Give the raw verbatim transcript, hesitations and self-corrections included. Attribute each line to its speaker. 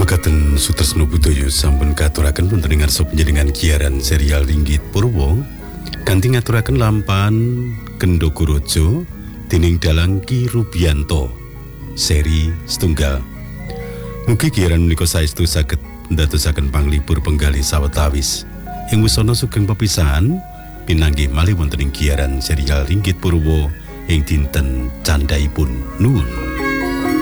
Speaker 1: Mekaten Sutresno Budaya sampun katuraken wonten ing ngarsa panjenengan giaran serial Ringgit Purwa kanthi ngaturaken lampahan Kendhagaraja dening Dalang Ki Rubianto seri setunggal. Mugi giaran menika saestu saged ndadosaken panglipur penggalih sawetawis ing wusana sugeng pepisahan pinanggih malih wonten ing giaran serial Ringgit Purwa ing dinten candhaipun nuwun.